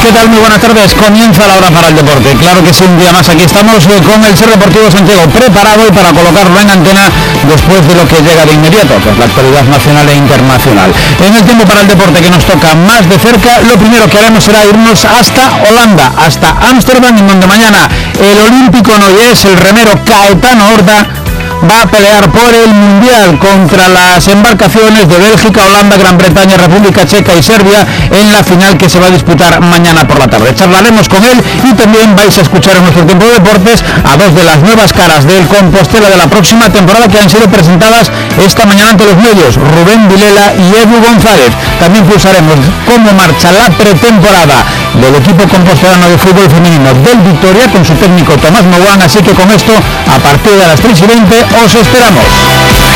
¿Qué tal? Muy buenas tardes. Comienza la hora para el deporte. Claro que sí, un día más aquí estamos con el Ser Deportivo Santiago preparado y para colocarlo en antena después de lo que llega de inmediato, pues la actualidad nacional e internacional. En el tiempo para el deporte que nos toca más de cerca, lo primero que haremos será irnos hasta Holanda, hasta Ámsterdam, en donde mañana el olímpico noruegués, el remero Caetano Horta, va a pelear por el Mundial contra las embarcaciones de Bélgica, Holanda, Gran Bretaña, República Checa y Serbia en la final que se va a disputar mañana por la tarde. Charlaremos con él y también vais a escuchar en nuestro tiempo de deportes a dos de las nuevas caras del Compostela de la próxima temporada que han sido presentadas esta mañana ante los medios, Rubén Vilela y Edu González. También pulsaremos cómo marcha la pretemporada del equipo compostelano de fútbol femenino del Victoria con su técnico Tomás Moguán, así que con esto, a partir de las 3:20, os esperamos.